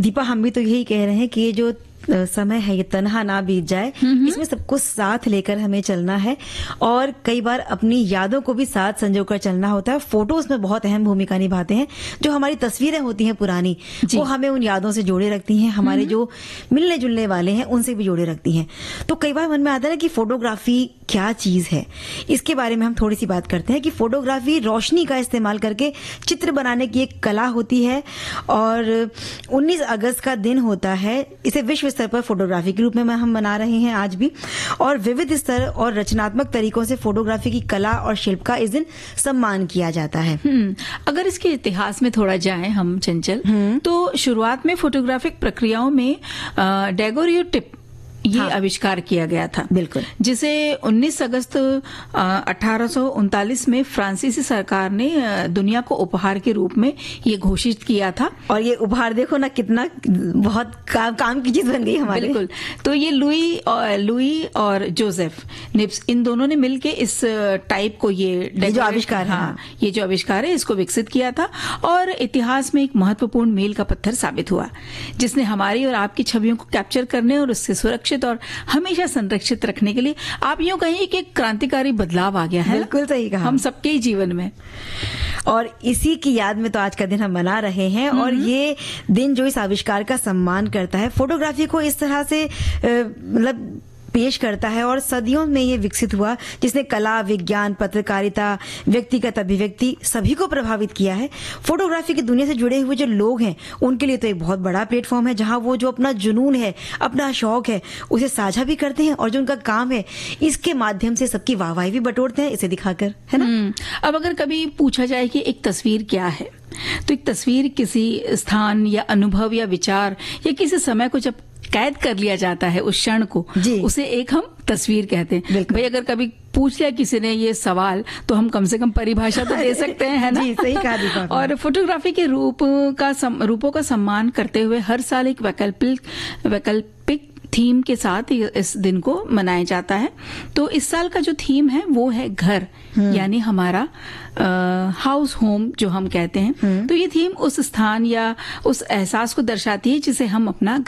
दीपा, हम भी तो यही कह रहे हैं कि ये जो समय है ये तन्हा ना बीत जाए, इसमें सबको साथ लेकर हमें चलना है और कई बार अपनी यादों को भी साथ संजोकर चलना होता है। फोटो उसमें बहुत अहम भूमिका निभाते हैं। जो हमारी तस्वीरें होती हैं पुरानी, वो हमें उन यादों से जोड़े रखती हैं, हमारे जो मिलने जुलने वाले हैं उनसे भी जोड़े रखती हैं। तो कई बार मन में आता है कि फोटोग्राफी क्या चीज है। इसके बारे में हम थोड़ी सी बात करते हैं कि फोटोग्राफी रोशनी का इस्तेमाल करके चित्र बनाने की एक कला होती है और 19 अगस्त का दिन होता है। इसे विश्व स्तर पर फोटोग्राफी के रूप में हम मना रहे हैं आज भी, और विविध स्तर और रचनात्मक तरीकों से फोटोग्राफी की कला और शिल्प का इस दिन सम्मान किया जाता है। अगर इसके इतिहास में थोड़ा जाएं हम चंचल, तो शुरुआत में फोटोग्राफिक प्रक्रियाओं में डेगोरियोटिप ये आविष्कार किया गया था। बिल्कुल। जिसे 19 अगस्त 1839 में फ्रांसीसी सरकार ने दुनिया को उपहार के रूप में ये घोषित किया था। और ये उपहार देखो ना, कितना बहुत काम की चीज बन गई हमारे। बिल्कुल। तो ये लुई और जोसेफ निप्स, इन दोनों ने मिलके इस टाइप को ये जो आविष्कार है, ये जो आविष्कार है इसको विकसित किया था और इतिहास में एक महत्वपूर्ण मील का पत्थर साबित हुआ, जिसने हमारी और आपकी छवियों को कैप्चर करने और उससे सुरक्षित और हमेशा संरक्षित रखने के लिए, आप यूं कहिए कि एक क्रांतिकारी बदलाव आ गया है। बिल्कुल सही कहा। हम सबके ही जीवन में, और इसी की याद में तो आज का दिन हम मना रहे हैं। और ये दिन जो इस आविष्कार का सम्मान करता है, फोटोग्राफी को इस तरह से मतलब पेश करता है और सदियों में ये विकसित हुआ, जिसने कला, विज्ञान, पत्रकारिता, व्यक्तिगत अभिव्यक्ति सभी को प्रभावित किया है। फोटोग्राफी की दुनिया से जुड़े हुए जो लोग हैं उनके लिए तो एक बहुत बड़ा प्लेटफॉर्म है, जहां वो जो अपना जुनून है, अपना शौक है, उसे साझा भी करते हैं और जो उनका काम है इसके माध्यम से सबकी वाहवाही भी बटोरते हैं इसे दिखाकर, है ना। अब अगर कभी पूछा जाए कि एक तस्वीर क्या है, तो एक तस्वीर किसी स्थान या अनुभव या विचार या किसी समय को जब कैद कर लिया जाता है, उस क्षण को, उसे एक हम तस्वीर कहते हैं। भाई अगर कभी पूछ लिया किसी ने ये सवाल, तो हम कम से कम परिभाषा तो दे सकते हैं, है ना। जी, सही कहा दीपा। और फोटोग्राफी के रूपों का सम्मान करते हुए हर साल एक वैकल्पिक थीम के साथ इस दिन को मनाया जाता है। तो इस साल का जो थीम है वो है घर, यानी हमारा हाउस होम जो हम कहते हैं। तो ये थीम उस स्थान या उस एहसास को दर्शाती है जिसे हम अपना